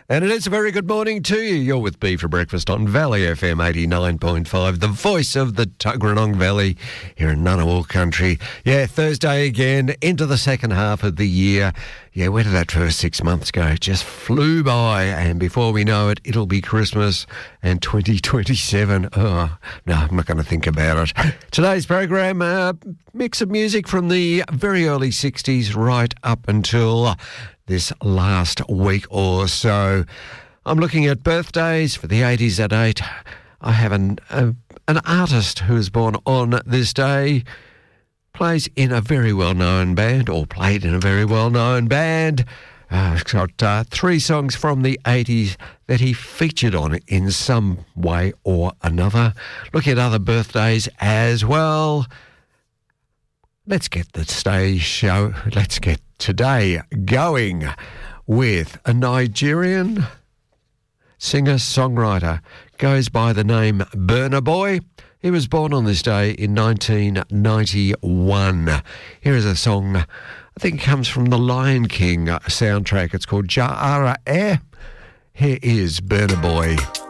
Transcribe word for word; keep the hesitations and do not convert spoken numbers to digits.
And it is a very good morning to you. You're with B for Breakfast on Valley F M eighty-nine point five, the voice of the Tuggeranong Valley here in Ngunnawal country. Yeah, Thursday again, into the second half of the year. Yeah, where did that first six months go? Just flew by, and before we know it, it'll be Christmas and twenty twenty-seven. Oh, no, I'm not going to think about it. Today's program, a mix of music from the very early sixties right up until this last week or so. I'm looking at birthdays for the eighties at eight. I have an uh, an artist who was born on this day, plays in a very well-known band, or played in a very well-known band. Uh, he's got uh, three songs from the eighties that he featured on in some way or another. Looking at other birthdays as well. Let's get the stage show. Let's get today going with a Nigerian singer-songwriter. Goes by the name Burna Boy. He was born on this day in nineteen ninety-one. Here is a song, I think it comes from the Lion King soundtrack. It's called Ja'ara Air. Here is Burna Boy.